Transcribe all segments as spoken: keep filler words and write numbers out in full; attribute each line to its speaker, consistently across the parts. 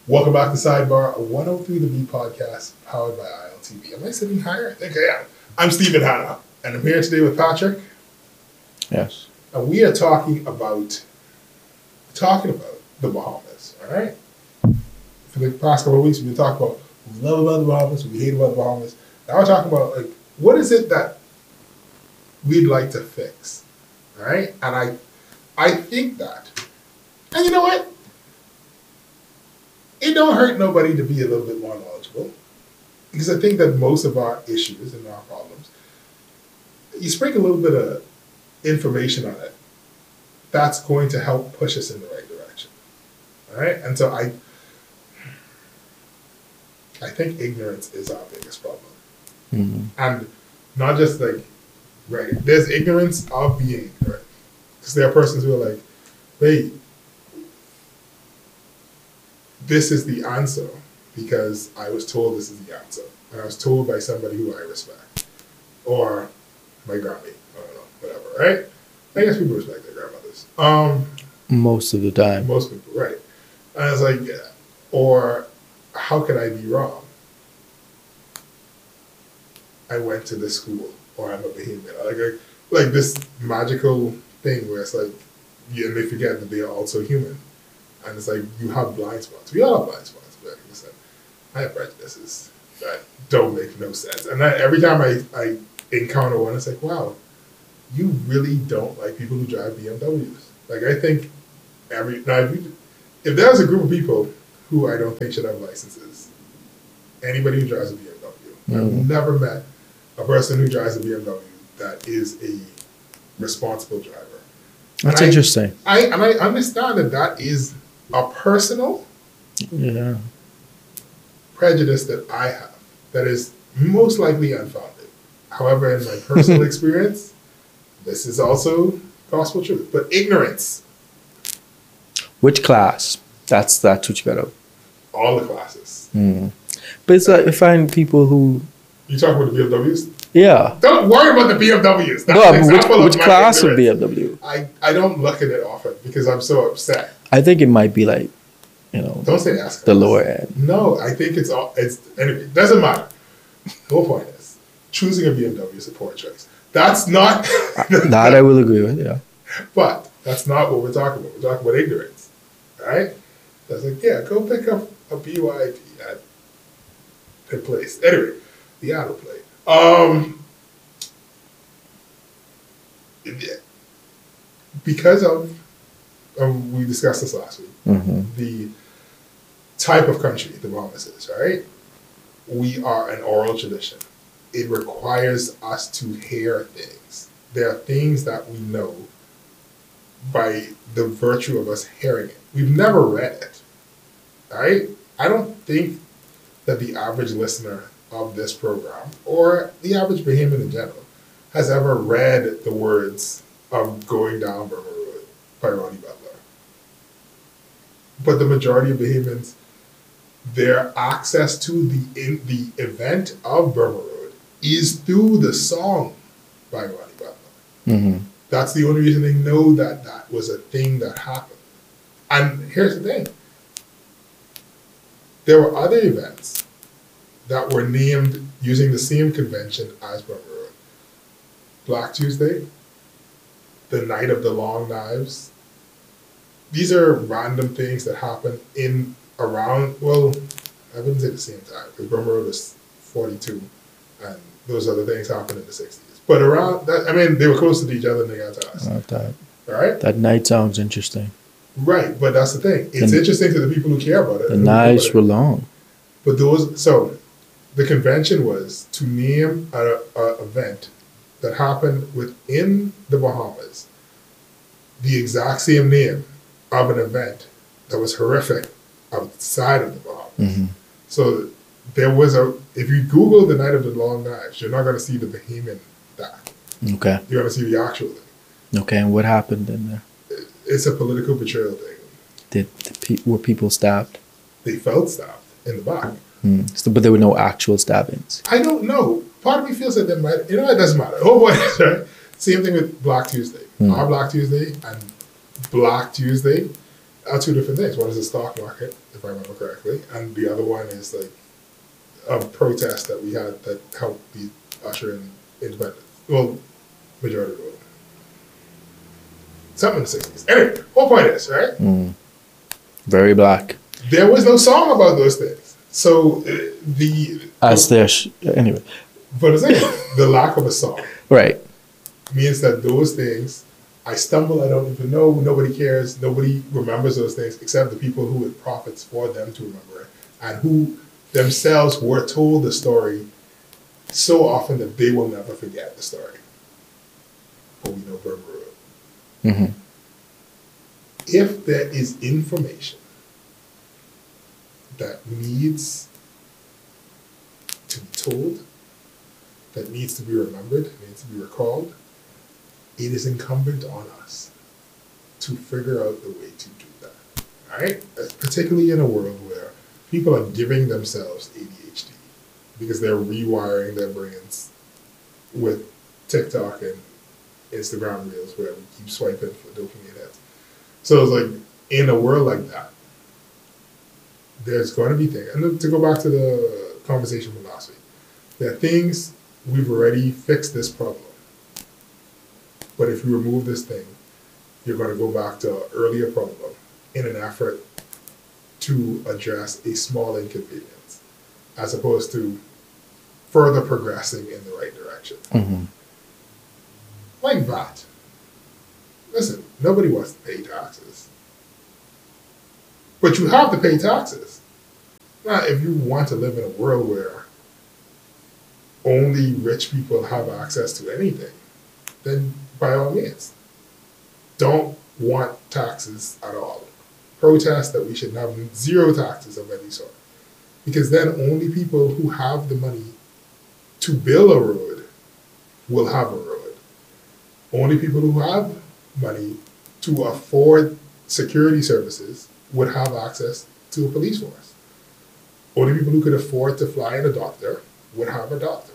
Speaker 1: Welcome back to Sidebar, a one oh three The Beat podcast powered by I L T V. Am I sitting higher? I think I am. I'm Stephen Hanna, and I'm here today with Patrick.
Speaker 2: Yes.
Speaker 1: And we are talking about talking about the Bahamas, all right? For the past couple of weeks, we've been talking about what we love about the Bahamas, what we hate about the Bahamas. Now we're talking about, like, what is it that we'd like to fix, all right? And I, I think that, and you know what? It don't hurt nobody to be a little bit more knowledgeable, because I think that most of our issues and our problems, you sprinkle a little bit of information on it, that's going to help push us in the right direction. All right? And so I I think ignorance is our biggest problem.
Speaker 2: Mm-hmm.
Speaker 1: And not just like, right, there's ignorance of being ignorant. Because there are persons who are like, wait, this is the answer because I was told this is the answer. And I was told by somebody who I respect. Or my Grammy. I don't know, whatever, right? I guess people respect their grandmothers. Um,
Speaker 2: Most of the time.
Speaker 1: most people, right. And I was like, yeah. Or how could I be wrong? I went to this school, or I'm a behemoth. Like, like, like this magical thing where it's like, yeah, and they forget that they are also human. And it's like, you have blind spots. We all have blind spots. But listen, I have prejudices that don't make no sense. And I, every time I, I encounter one, it's like, wow, you really don't like people who drive B M Ws. Like, I think every, now if, you, if there's a group of people who I don't think should have licenses, anybody who drives a B M W. Mm. I've never met a person who drives a B M W that is a responsible driver.
Speaker 2: That's
Speaker 1: and
Speaker 2: interesting.
Speaker 1: I, I and I understand that that is a personal
Speaker 2: yeah.
Speaker 1: prejudice that I have that is most likely unfounded. However, in my personal experience, this is also gospel truth. But ignorance.
Speaker 2: Which class? That's that's what you gotta.
Speaker 1: All the classes.
Speaker 2: Mm. But it's like, I find people who.
Speaker 1: You talking about the B M Ws?
Speaker 2: Yeah.
Speaker 1: Don't worry about the B M Ws. That's
Speaker 2: no,
Speaker 1: an
Speaker 2: which,
Speaker 1: example
Speaker 2: which
Speaker 1: of my
Speaker 2: class of
Speaker 1: ignorance.
Speaker 2: B M W?
Speaker 1: I, I don't look at it often because I'm so upset.
Speaker 2: I think it might be like, you know,
Speaker 1: Don't say S-Class.
Speaker 2: the lower end.
Speaker 1: No, I think it's all, it's, anyway, it doesn't matter. The whole point is, choosing a B M W is a poor choice. That's not...
Speaker 2: That I will agree with, yeah.
Speaker 1: But that's not what we're talking about. We're talking about ignorance, right? So I was like, yeah, go pick up a B Y D at the place. Anyway, the auto plate. Um, because of, um, we discussed this last week,
Speaker 2: Mm-hmm.
Speaker 1: the type of country the Bahamas is, right? We are an oral tradition. It requires us to hear things. There are things that we know by the virtue of us hearing it. We've never read it, right? I don't think that the average listener of this program, or the average Bahamian in general, has ever read the words of Going Down Burma Road by Ronnie Butler. But the majority of Bahamians, their access to the in, the event of Burma Road is through the song by Ronnie Butler.
Speaker 2: Mm-hmm.
Speaker 1: That's the only reason they know that that was a thing that happened. And here's the thing. There were other events that were named using the same convention as Burma Road. Black Tuesday, the Night of the Long Knives. These are random things that happen in, around, well, I wouldn't say the same time, because Burma Road is forty-two, and those other things happened in the sixties. But around that, I mean, they were closer to each other than they got to us.
Speaker 2: Not that.
Speaker 1: Right?
Speaker 2: That night sounds interesting.
Speaker 1: Right, but that's the thing. It's
Speaker 2: The-
Speaker 1: interesting to the people who care about it.
Speaker 2: The
Speaker 1: and who know
Speaker 2: knives
Speaker 1: about
Speaker 2: were
Speaker 1: it.
Speaker 2: long.
Speaker 1: But those, so the convention was to name a, a event that happened within the Bahamas, the exact same name of an event that was horrific outside of the Bahamas.
Speaker 2: Mm-hmm.
Speaker 1: So there was a, if you Google the Night of the Long Knives, you're not going to see the Bahamian that.
Speaker 2: Okay.
Speaker 1: You're going to see the actual thing.
Speaker 2: Okay, and what happened in there?
Speaker 1: It's a political betrayal thing.
Speaker 2: Did the pe- were people stabbed?
Speaker 1: They felt stabbed in the back.
Speaker 2: Hmm. So, but there were no actual stabbings.
Speaker 1: I don't know. Part of me feels like there might, you know, it doesn't matter. Oh, boy, right? Same thing with Black Tuesday.
Speaker 2: Hmm.
Speaker 1: Our Black Tuesday and Black Tuesday are two different things. One is the stock market, if I remember correctly, and the other one is like a protest that we had that helped be usher in independence. Well, majority vote. Something in the sixties. Anyway, whole point is, right?
Speaker 2: Mm. Very black.
Speaker 1: There was no song about those things. So uh, the
Speaker 2: As there, sh- anyway.
Speaker 1: but the thing is, the lack of a song
Speaker 2: Right.
Speaker 1: means that those things, I stumble, I don't even know, nobody cares, nobody remembers those things except the people who it profits for them to remember it, and who themselves were told the story so often that they will never forget the story. But we know Burma Road.
Speaker 2: Mm-hmm.
Speaker 1: If there is information that needs to be told, that needs to be remembered, needs to be recalled, it is incumbent on us to figure out the way to do that. All right? Particularly in a world where people are giving themselves A D H D because they're rewiring their brains with TikTok and Instagram reels where we keep swiping for dopamine hits. So it's like, in a world like that, there's going to be things, and to go back to the conversation from last week, there are things we've already fixed this problem. But if you remove this thing, you're going to go back to an earlier problem in an effort to address a small inconvenience, as opposed to further progressing in the right direction.
Speaker 2: Mm-hmm.
Speaker 1: Like V A T. Listen, nobody wants to pay taxes. But you have to pay taxes. Now, if you want to live in a world where only rich people have access to anything, then by all means, don't want taxes at all. Protest that we should have zero taxes of any sort. Because then only people who have the money to build a road will have a road. Only people who have money to afford security services would have access to a police force. Only people who could afford to fly in a doctor would have a doctor.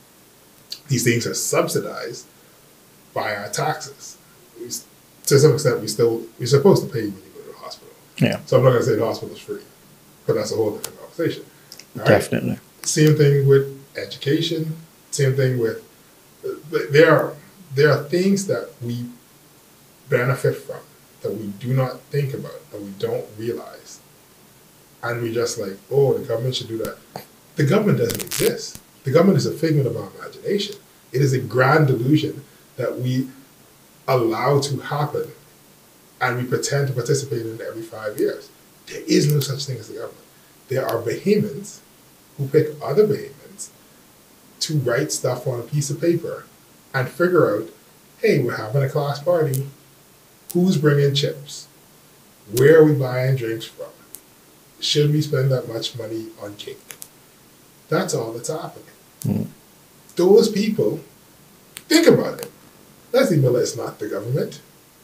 Speaker 1: These things are subsidized by our taxes. We, to some extent, we still, we're supposed to pay when you go to the hospital.
Speaker 2: Yeah.
Speaker 1: So I'm not going to say the hospital is free, but that's a whole different conversation. All
Speaker 2: Definitely.
Speaker 1: Right? Same thing with education. Same thing with, there are, there are things that we benefit from that we do not think about, that we don't realize. And we just like, oh, the government should do that. The government doesn't exist. The government is a figment of our imagination. It is a grand delusion that we allow to happen and we pretend to participate in it every five years. There is no such thing as the government. There are Bahamians who pick other Bahamians to write stuff on a piece of paper and figure out, hey, we're having a class party. Who's bringing chips? Where are we buying drinks from? Should we spend that much money on cake? That's all that's happening. Mm. Those people, think about it. Leslie Miller is not the government.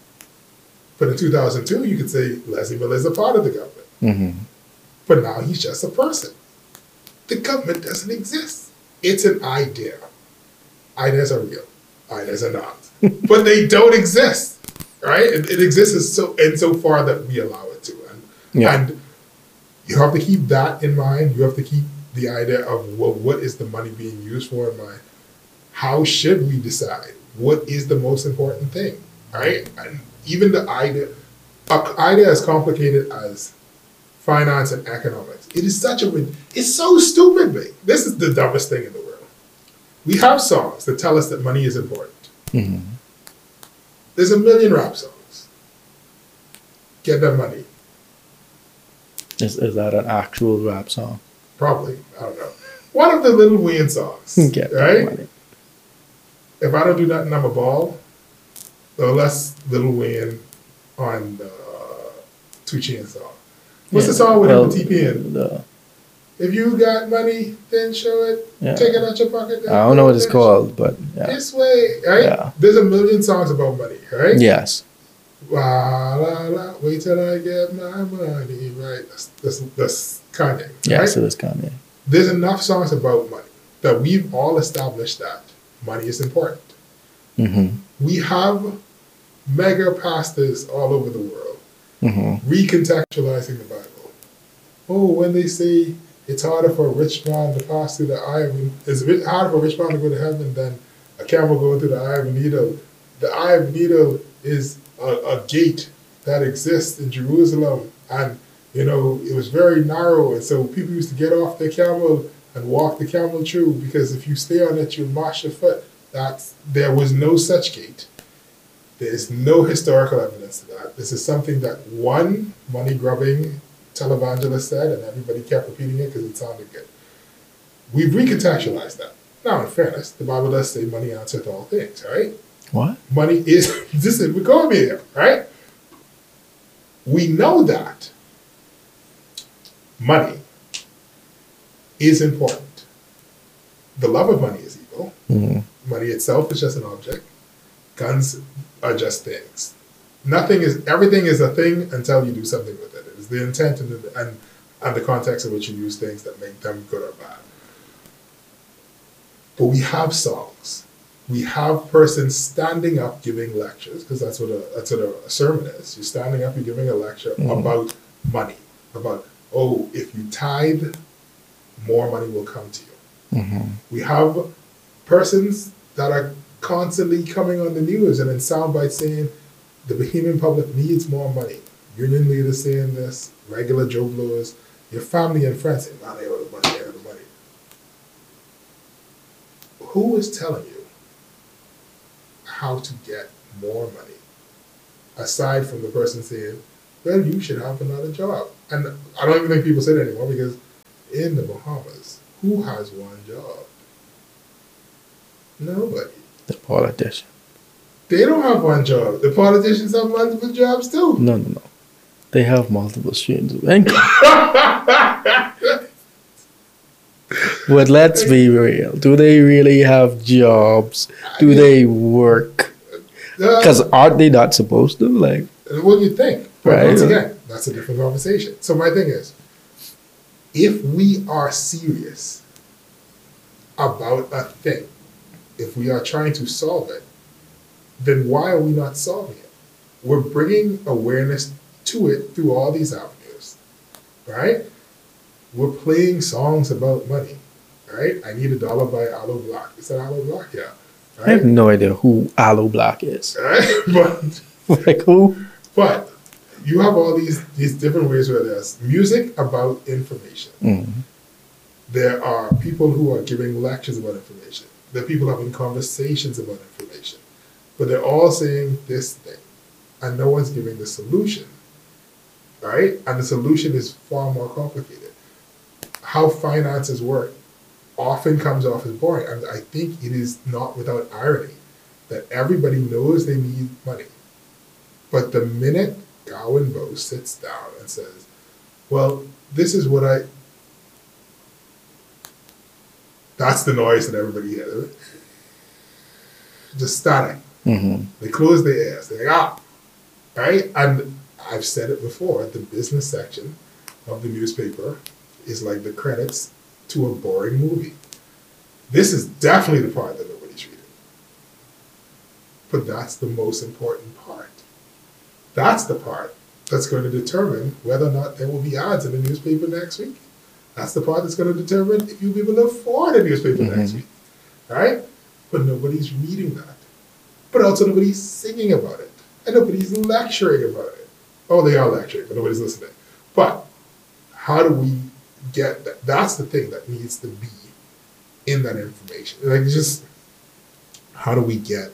Speaker 1: But in two thousand two, you could say Leslie Miller is a part of the government. Mm-hmm. But now he's just a person. The government doesn't exist. It's an idea. Ideas are real. Ideas are not. But they don't exist. Right? It, it exists so in so far that we allow it to. And, yeah. and you have to keep that in mind. You have to keep the idea of, well, what is the money being used for in mind? How should we decide? What is the most important thing? Right? And even the idea, an idea as complicated as finance and economics, it is such a, it's so stupid, mate. This is the dumbest thing in the world. We have songs that tell us that money is important. Mm-hmm. There's a million rap songs. Get that money.
Speaker 2: Is is that an actual rap song?
Speaker 1: Probably. I don't know. One of the Lil Wayne songs. Get right? Money. If I don't do nothing, I'm a ball. So that's Lil Wayne on the two Chainz song. What's yeah, the song with well, him and T P N? The, if you got money, then show it. Yeah. Take it out your pocket.
Speaker 2: I don't know what it's called, but yeah.
Speaker 1: This way, right? Yeah. There's a million songs about money, right?
Speaker 2: Yes.
Speaker 1: La, la, la, wait till I get my money, right? That's, that's, that's Kanye,
Speaker 2: Yeah,
Speaker 1: right?
Speaker 2: so that's Kanye.
Speaker 1: There's enough songs about money that we've all established that money is important. Mm-hmm. We have mega pastors all over the world
Speaker 2: Mm-hmm.
Speaker 1: Recontextualizing the Bible. Oh, when they say it's harder for a rich man to pass through the eye of it's a bit harder for a rich man to go to heaven than a camel going through the eye of a needle. The eye of a needle is a, a gate that exists in Jerusalem, and you know it was very narrow, and so people used to get off their camel and walk the camel through, because if you stay on it, you'll mash your foot. That's there was no such gate. There is no historical evidence to that. This is something that one money-grubbing televangelist said, and everybody kept repeating it because it sounded good. We've recontextualized that. Now, in fairness, the Bible does say money answers all things, right?
Speaker 2: What?
Speaker 1: Money is, this is, we're going here, right? We know that money is important. The love of money is evil. Mm-hmm. Money itself is just an object. Guns are just things. Nothing is, everything is a thing until you do something with it. It is the intent and the, and, and the context in which you use things that make them good or bad. But we have songs. We have persons standing up giving lectures, because that's what a that's what a, a sermon is. You're standing up, you're giving a lecture mm-hmm. about money, about, oh, if you tithe, more money will come to you. Mm-hmm. We have persons that are constantly coming on the news and in sound bites saying the Bahamian public needs more money. Union leaders saying this, regular Joe Blowers, your family and friends saying, man, they owe the money, they owe the money. Who is telling you how to get more money, aside from the person saying, well, you should have another job? And I don't even think people say that anymore, because in the Bahamas, who has one job? Nobody.
Speaker 2: The politician.
Speaker 1: They don't have one job. The politicians have multiple jobs too.
Speaker 2: No, no, no. They have multiple streams of income. But let's be real. Do they really have jobs? Do they work? Because aren't they not supposed to? Like,
Speaker 1: what do you think? But
Speaker 2: right?
Speaker 1: Once again, that's a different conversation. So my thing is, if we are serious about a thing, if we are trying to solve it, then why are we not solving it? We're bringing awareness to it through all these avenues, right? We're playing songs about money, right? I Need a Dollar by Aloe Black. Is that Aloe Black? Yeah. Right?
Speaker 2: I have no idea who Aloe Black is.
Speaker 1: Right? But,
Speaker 2: like who?
Speaker 1: But you have all these, these different ways where there's music about information. Mm-hmm. There are people who are giving lectures about information. There are people having conversations about information. But they're all saying this thing. And no one's giving the solution. Right? And the solution is far more complicated. How finances work often comes off as boring. And I think it is not without irony that everybody knows they need money. But the minute Gowan Bowe sits down and says, well, this is what I... That's the noise that everybody hears. Just static. Mm-hmm. They close their ears. They're like, ah! Right? And I've said it before, the business section of the newspaper is like the credits to a boring movie. This is definitely the part that nobody's reading. But that's the most important part. That's the part that's going to determine whether or not there will be ads in the newspaper next week. That's the part that's going to determine if you'll be able to afford a newspaper mm-hmm. next week. Right? But nobody's reading that. But also nobody's singing about it. And nobody's lecturing about it. Oh, they are lecturing, but nobody's listening. But how do we get that? That's the thing that needs to be in that information. Like, just how do we get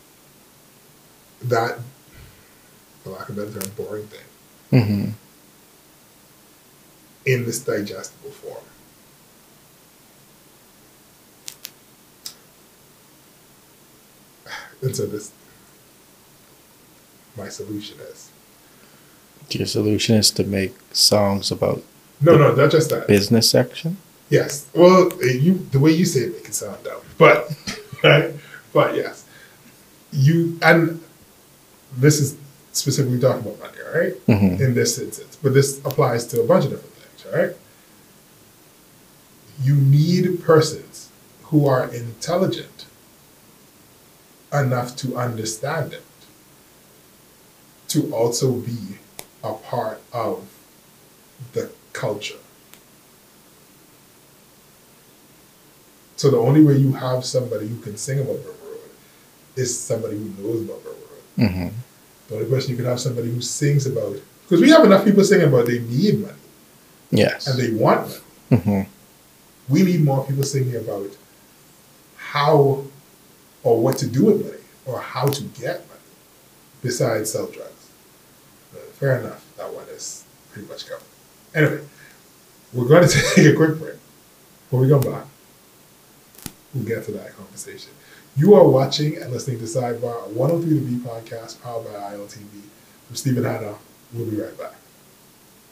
Speaker 1: that, for lack of a better term, boring thing mm-hmm. in this digestible form? And so this, my solution is.
Speaker 2: Your solution is to make songs about
Speaker 1: no, no, not just that
Speaker 2: business section.
Speaker 1: Yes, well, you the way you say it make it sound dumb, but right, but yes, you and this is specifically talking about money, all right? Mm-hmm. In this instance, but this applies to a bunch of different things, all right? You need persons who are intelligent enough to understand it, to also be a part of the culture. So the only way you have somebody who can sing about River Road is somebody who knows about River Road.
Speaker 2: Mm-hmm.
Speaker 1: The only person you can have somebody who sings about it, because we have enough people singing about they need money.
Speaker 2: Yes.
Speaker 1: And they want money.
Speaker 2: Mm-hmm.
Speaker 1: We need more people singing about how or what to do with money or how to get money besides sell drugs. But fair enough. That one is pretty much covered. Anyway, we're going to take a quick break. When we come back, we'll get to that conversation. You are watching and listening to Sidebar, one oh three The Beat podcast, powered by I L T V. I'm Stephen Hanna. We'll be right back.